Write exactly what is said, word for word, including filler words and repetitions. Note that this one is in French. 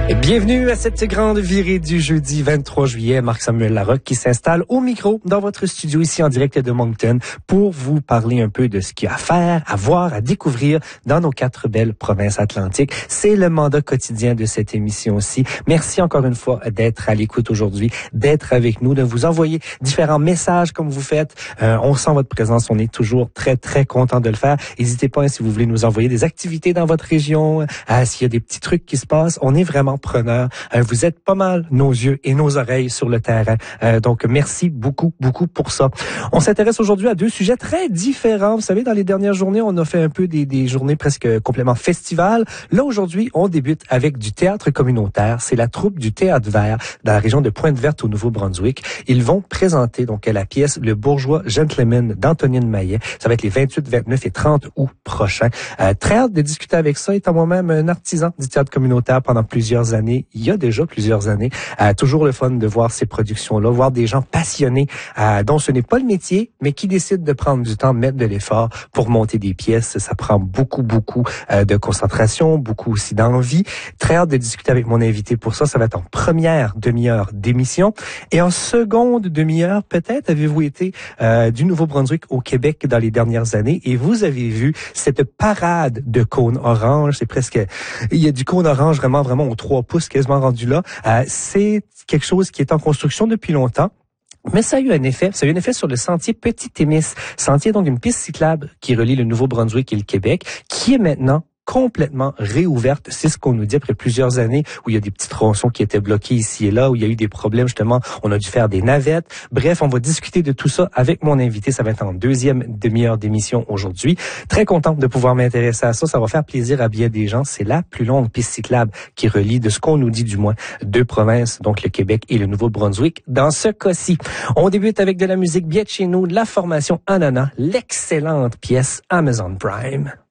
Bienvenue à cette grande virée du jeudi vingt-trois juillet. Marc-Samuel Larocque qui s'installe au micro dans votre studio ici en direct de Moncton pour vous parler un peu de ce qu'il y a à faire, à voir, à découvrir dans nos quatre belles provinces atlantiques. C'est le mandat quotidien de cette émission aussi. Merci encore une fois d'être à l'écoute aujourd'hui, d'être avec nous, de vous envoyer différents messages comme vous faites. Euh, on sent votre présence, on est toujours très, très content de le faire. N'hésitez pas, hein, si vous voulez nous envoyer des activités dans votre région, euh, s'il y a des petits trucs qui se passent, on est vraiment preneur. Euh, vous êtes pas mal nos yeux et nos oreilles sur le terrain. Euh, donc, merci beaucoup, beaucoup pour ça. On s'intéresse aujourd'hui à deux sujets très différents. Vous savez, dans les dernières journées, on a fait un peu des, des journées presque complètement festivales. Là, aujourd'hui, on débute avec du théâtre communautaire. C'est la troupe du Théâtre Vert dans la région de Pointe-Verte au Nouveau-Brunswick. Ils vont présenter donc la pièce Le Bourgeois Gentleman d'Antonine Maillet. Ça va être les vingt-huit, vingt-neuf et trente août prochains. Euh, très hâte de discuter avec ça, étant moi-même un artisan du théâtre communautaire pendant plusieurs années. Il y a déjà plusieurs années. Euh, toujours le fun de voir ces productions-là, voir des gens passionnés euh, dont ce n'est pas le métier, mais qui décident de prendre du temps, de mettre de l'effort pour monter des pièces. Ça prend beaucoup, beaucoup euh, de concentration, beaucoup aussi d'envie. Très hâte de discuter avec mon invité pour ça. Ça va être en première demi-heure d'émission. Et en seconde demi-heure, peut-être avez-vous été euh, du Nouveau-Brunswick au Québec dans les dernières années et vous avez vu cette parade de cônes orange. C'est presque... Il y a du cône orange vraiment, vraiment aux trois pouces quasiment rendu là. Euh, c'est quelque chose qui est en construction depuis longtemps. Mais ça a eu un effet, ça a eu un effet sur le sentier Petit-Témis. Sentier donc une piste cyclable qui relie le Nouveau-Brunswick et le Québec, qui est maintenant complètement réouverte. C'est ce qu'on nous dit après plusieurs années où il y a des petits tronçons qui étaient bloqués ici et là, où il y a eu des problèmes justement. On a dû faire des navettes. Bref, on va discuter de tout ça avec mon invité. Ça va être en deuxième demi-heure d'émission aujourd'hui. Très contente de pouvoir m'intéresser à ça. Ça va faire plaisir à bien des gens. C'est la plus longue piste cyclable qui relie, de ce qu'on nous dit du moins, deux provinces, donc le Québec et le Nouveau-Brunswick. Dans ce cas-ci, on débute avec de la musique bien de chez nous, la formation Ananas, l'excellente pièce Amazon Prime.